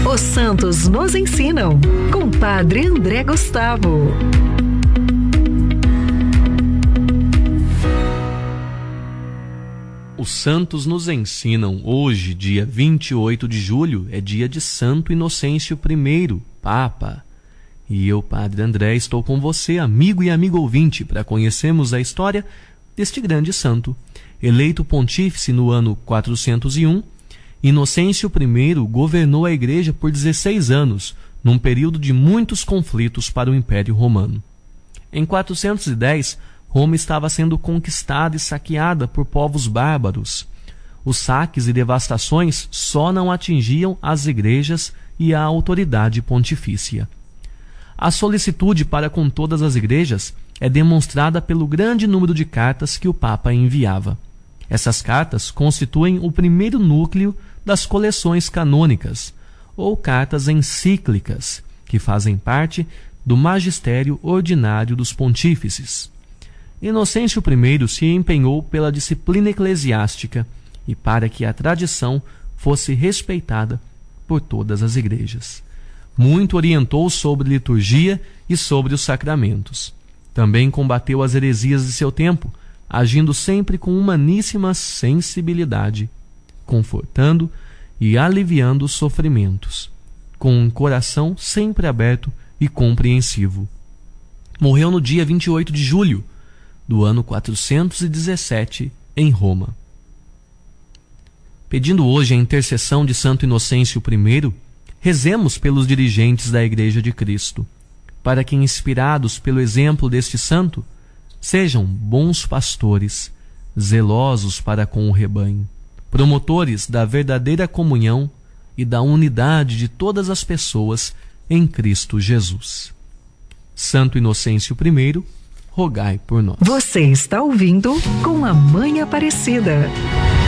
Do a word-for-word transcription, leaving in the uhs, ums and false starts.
Os santos nos ensinam, com Padre André Gustavo. Os santos nos ensinam. Hoje, dia vinte e oito de julho, é dia de Santo Inocêncio primeiro, Papa. E eu, Padre André, estou com você, amigo e amigo ouvinte, para conhecermos a história deste grande santo. Eleito pontífice no ano quatrocentos e um, Inocêncio primeiro governou a Igreja por dezesseis anos, num período de muitos conflitos para o Império Romano. Em quatrocentos e dez, Roma estava sendo conquistada e saqueada por povos bárbaros. Os saques e devastações só não atingiam as igrejas e a autoridade pontifícia. A solicitude para com todas as igrejas é demonstrada pelo grande número de cartas que o Papa enviava. Essas cartas constituem o primeiro núcleo das coleções canônicas, ou cartas encíclicas, que fazem parte do magistério ordinário dos pontífices. Inocêncio primeiro se empenhou pela disciplina eclesiástica e para que a tradição fosse respeitada por todas as igrejas. Muito orientou sobre liturgia e sobre os sacramentos. Também combateu as heresias de seu tempo, agindo sempre com humaníssima sensibilidade, confortando e aliviando os sofrimentos, com um coração sempre aberto e compreensivo. Morreu no dia vinte e oito de julho do ano quatrocentos e dezessete, em Roma. Pedindo hoje a intercessão de Santo Inocêncio primeiro, rezemos pelos dirigentes da Igreja de Cristo, para que, inspirados pelo exemplo deste santo, sejam bons pastores, zelosos para com o rebanho, promotores da verdadeira comunhão e da unidade de todas as pessoas em Cristo Jesus. Santo Inocêncio primeiro, rogai por nós. Você está ouvindo Com a Mãe Aparecida.